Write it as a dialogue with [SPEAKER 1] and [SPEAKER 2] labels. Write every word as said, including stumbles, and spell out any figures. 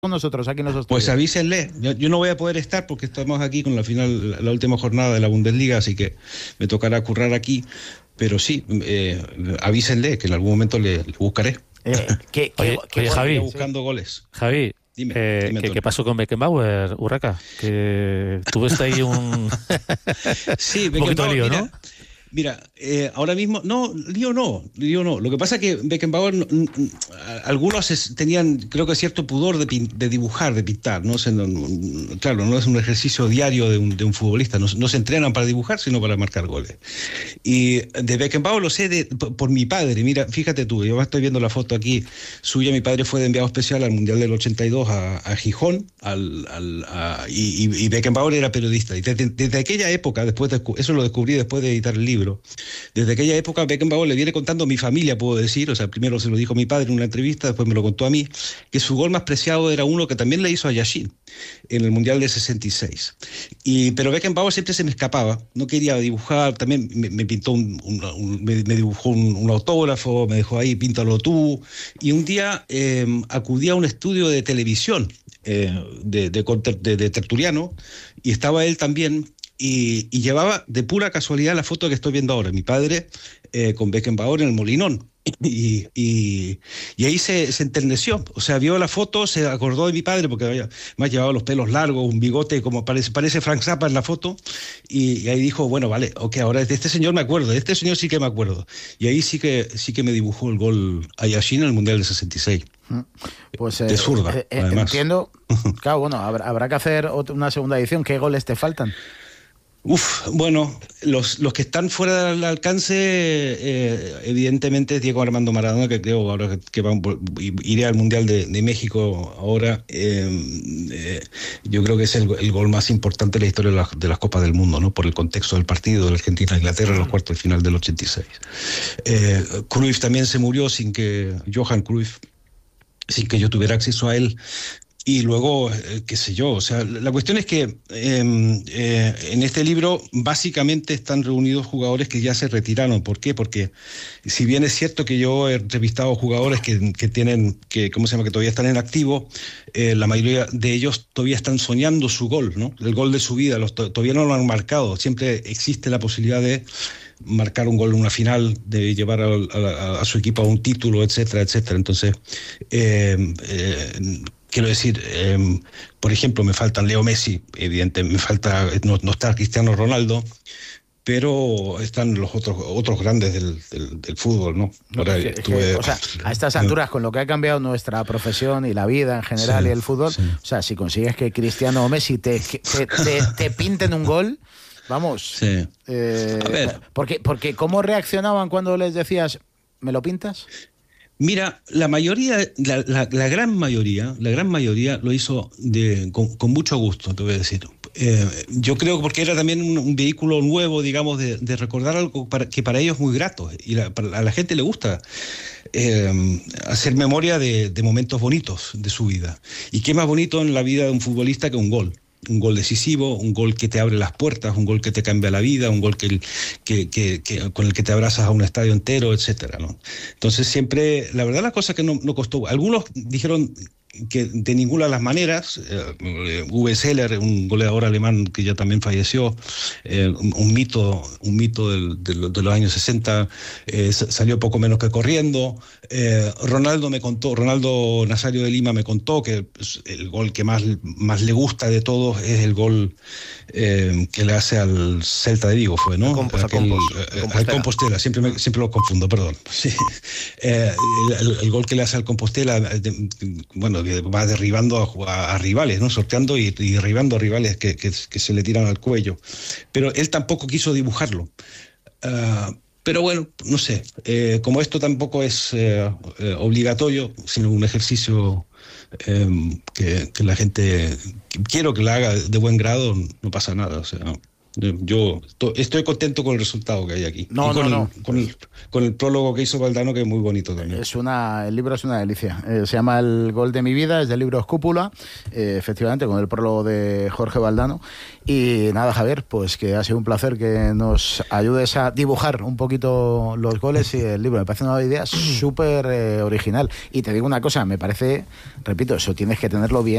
[SPEAKER 1] con nosotros aquí en los estudios.
[SPEAKER 2] Pues avísenle, yo, yo no voy a poder estar porque estamos aquí con la final, la última jornada de la Bundesliga, así que me tocará currar aquí, pero sí, eh, avísenle que en algún momento le, le buscaré.
[SPEAKER 1] Eh, ¿qué,
[SPEAKER 3] oye,
[SPEAKER 1] qué,
[SPEAKER 3] oye,
[SPEAKER 1] qué,
[SPEAKER 3] Javi,
[SPEAKER 2] buscando sí. goles.
[SPEAKER 3] Javi,
[SPEAKER 2] dime,
[SPEAKER 3] eh,
[SPEAKER 2] dime
[SPEAKER 3] ¿qué, ¿qué pasó con Beckenbauer, Urraca? Que tuviste ahí un,
[SPEAKER 2] sí,
[SPEAKER 3] un poquito de lío,
[SPEAKER 2] mira,
[SPEAKER 3] ¿no?
[SPEAKER 2] Mira, eh, ahora mismo, no, lío no, lío no. Lo que pasa es que Beckenbauer, n- n- algunos es, tenían, creo que cierto pudor de, pin, de dibujar, de pintar, ¿no? O sea, no, no, claro, no es un ejercicio diario de un, de un futbolista, no, no se entrenan para dibujar, sino para marcar goles. Y de Beckenbauer lo sé de, por, por mi padre, mira, fíjate tú, yo estoy viendo la foto aquí suya, mi padre fue de enviado especial al Mundial del ochenta y dos a, a Gijón, al, al, a, y, y Beckenbauer era periodista, y desde, desde aquella época, después de, eso lo descubrí después de editar el libro. Desde aquella época Beckenbauer le viene contando a mi familia, puedo decir, o sea, primero se lo dijo a mi padre en una entrevista, después me lo contó a mí, que su gol más preciado era uno que también le hizo a Yashin en el Mundial de sesenta y seis. Y, pero Beckenbauer siempre se me escapaba, no quería dibujar, también me, me pintó un, un, un me, me dibujó un, un autógrafo, me dejó ahí, píntalo tú, y un día eh, acudí a un estudio de televisión eh, de, de, de, de Tertuliano, y estaba él también. Y, y llevaba de pura casualidad la foto que estoy viendo ahora, mi padre eh, con Beckenbauer en el Molinón. Y, y, y ahí se, se enterneció, o sea, vio la foto, se acordó de mi padre, porque había, me ha llevado los pelos largos, un bigote como parece, parece Frank Zappa en la foto, y, y ahí dijo, bueno, vale, ok, ahora de este señor me acuerdo, de este señor sí que me acuerdo. Y ahí sí que, sí que me dibujó el gol a Yashin en el Mundial del sesenta y seis.
[SPEAKER 1] Pues eh,
[SPEAKER 2] de zurda,
[SPEAKER 1] eh,
[SPEAKER 2] además.
[SPEAKER 1] Entiendo, claro, bueno, habrá, habrá que hacer otra, una segunda edición. ¿Qué goles te faltan?
[SPEAKER 2] Uf, bueno, los, los que están fuera del alcance, eh, evidentemente Diego Armando Maradona, que creo ahora que, que va, iré al Mundial de, de México ahora, eh, eh, yo creo que es el, el gol más importante de la historia de, la, de las Copas del Mundo, ¿no? Por el contexto del partido de la Argentina-Inglaterra en los cuartos de final del ochenta y seis. Eh, Cruyff también se murió sin que, Johan Cruyff, sin que yo tuviera acceso a él. Y luego, eh, qué sé yo, o sea, la cuestión es que eh, eh, en este libro básicamente están reunidos jugadores que ya se retiraron. ¿Por qué? Porque si bien es cierto que yo he entrevistado jugadores que, que tienen, que, ¿cómo se llama?, que todavía están en activo, eh, la mayoría de ellos todavía están soñando su gol, ¿no? El gol de su vida, los, todavía no lo han marcado. Siempre existe la posibilidad de marcar un gol en una final, de llevar a, a, a su equipo a un título, etcétera, etcétera. Entonces, eh, eh, quiero decir, eh, por ejemplo, me faltan Leo Messi, evidentemente, me falta, no, no está Cristiano Ronaldo, pero están los otros otros grandes del, del, del fútbol, ¿no? Ahora,
[SPEAKER 1] es que, es
[SPEAKER 2] tuve,
[SPEAKER 1] que, o sea, a estas alturas, con lo que ha cambiado nuestra profesión y la vida en general, sí, y el fútbol, sí. O sea, si consigues que Cristiano o Messi te, te, te, te pinten un gol, vamos.
[SPEAKER 2] Sí.
[SPEAKER 1] Eh,
[SPEAKER 2] a ver.
[SPEAKER 1] Porque, porque, ¿cómo reaccionaban cuando les decías, ¿me lo pintas?
[SPEAKER 2] Mira, la mayoría, la, la, la gran mayoría, la gran mayoría lo hizo de, con, con mucho gusto, te voy a decir. Eh, yo creo que porque era también un, un vehículo nuevo, digamos, de, de recordar algo para, que para ellos es muy grato. Y la, para, a la gente le gusta eh, hacer memoria de, de momentos bonitos de su vida. Y qué más bonito en la vida de un futbolista que un gol. Un gol decisivo, un gol que te abre las puertas, un gol que te cambia la vida, un gol que, que, que, que con el que te abrazas a un estadio entero, etcétera, ¿no? Entonces siempre, la verdad, la cosa que no, no costó. Algunos dijeron que de ninguna de las maneras, eh, Uwe Seeler, un goleador alemán que ya también falleció, eh, un, un mito, un mito del, del, de los años sesenta, eh, salió poco menos que corriendo. Eh, Ronaldo me contó, Ronaldo Nazario de Lima me contó que el gol que más, más le gusta de todos es el gol eh, que le hace al Celta de Vigo, fue, ¿no?
[SPEAKER 4] Al Compos,
[SPEAKER 2] Aquel,
[SPEAKER 4] al Compos,
[SPEAKER 2] eh,
[SPEAKER 4] Compostela.
[SPEAKER 2] Al Compostela, siempre, me, siempre lo confundo, perdón. Sí. Eh, el, el, el gol que le hace al Compostela, de, bueno, va derribando a, a rivales, ¿no? Sorteando y, y derribando a rivales que, que, que se le tiran al cuello. Pero él tampoco quiso dibujarlo. Uh, pero bueno, no sé, eh, como esto tampoco es eh, eh, obligatorio, sino un ejercicio eh, que, que la gente, que quiero que la haga de buen grado, no pasa nada, o sea... Yo estoy contento con el resultado que hay aquí.
[SPEAKER 1] No,
[SPEAKER 2] y con,
[SPEAKER 1] no,
[SPEAKER 2] el,
[SPEAKER 1] no.
[SPEAKER 2] con, el, con el prólogo que hizo Valdano, que es muy bonito también.
[SPEAKER 1] Es una, el libro es una delicia. Eh, se llama El gol de mi vida, es del libro Escúpula, eh, efectivamente, con el prólogo de Jorge Valdano. Y nada, Javier, pues que ha sido un placer que nos ayudes a dibujar un poquito los goles y el libro. Me parece una idea súper eh, original. Y te digo una cosa, me parece, repito, eso tienes que tenerlo bien.